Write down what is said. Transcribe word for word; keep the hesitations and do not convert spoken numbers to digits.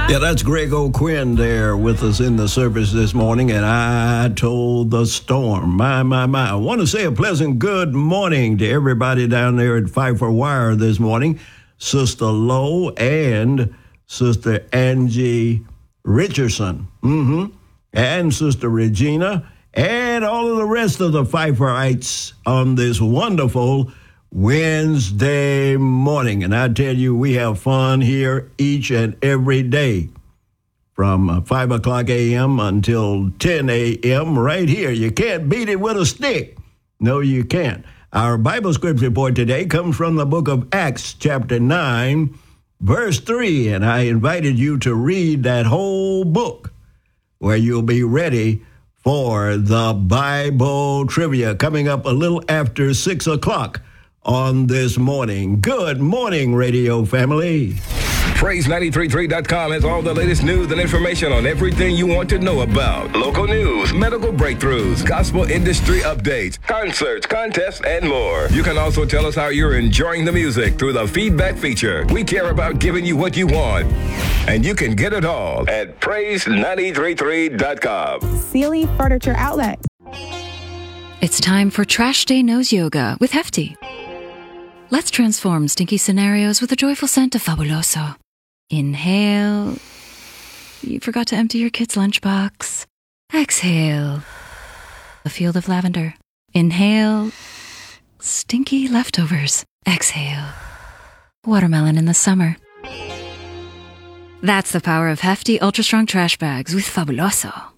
Yeah, that's Greg O'Quinn there with us in the service this morning, and I told the storm. My, my, my. I want to say a pleasant good morning to everybody down there at Pfeiffer Wire this morning. Sister Lowe and Sister Angie Richardson, mm-hmm. and Sister Regina, and all of the rest of the Pfeifferites on this wonderful Wednesday morning. And I tell you, we have fun here each and every day from uh, five o'clock a.m. until ten a.m. right here. You can't beat it with a stick. No, you can't. Our Bible scripture for today comes from the book of Acts, chapter nine, verse three. And I invited you to read that whole book where you'll be ready for the Bible trivia coming up a little after six o'clock on this morning. Good morning, radio family. Praise nine three three dot com has all the latest news and information on everything you want to know about. Local news, medical breakthroughs, gospel industry updates, concerts, contests, and more. You can also tell us how you're enjoying the music through the feedback feature. We care about giving you what you want, and you can get it all at praise nine three three dot com. Sealy Furniture Outlet. It's time for Trash Day Nose Yoga with Hefty. Let's transform stinky scenarios with a joyful scent of Fabuloso. Inhale. You forgot to empty your kid's lunchbox. Exhale. A field of lavender. Inhale. Stinky leftovers. Exhale. Watermelon in the summer. That's the power of Hefty Ultra Strong Trash Bags with Fabuloso.